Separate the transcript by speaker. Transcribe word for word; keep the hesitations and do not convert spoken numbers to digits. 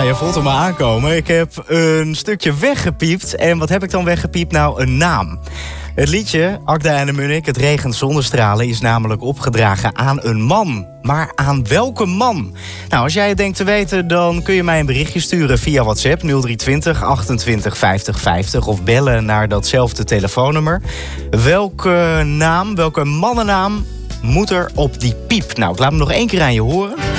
Speaker 1: je voelt hem aankomen. Ik heb een stukje weggepiept. En wat heb ik dan weggepiept? Nou, een naam. Het liedje, Akda en de Munnik, Het regent zonnestralen, is namelijk opgedragen aan een man. Maar aan welke man? Nou, als jij het denkt te weten, dan kun je mij een berichtje sturen via WhatsApp nul drie twintig achtentwintig vijftig vijftig of bellen naar datzelfde telefoonnummer. Welke naam, welke mannennaam moet er op die piep? Nou, ik laat hem nog één keer aan je horen.